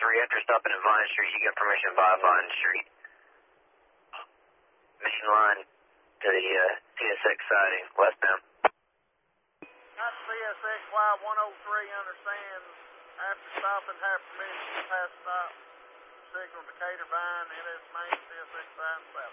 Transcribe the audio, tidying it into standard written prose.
3, after stopping at Vine Street, you get permission via Vine Street. Mission line to the CSX siding, westbound. That's CSX Y103, understands. After stopping, have permission to pass stop. Signal Decatur Vine, NS main, CSX siding south.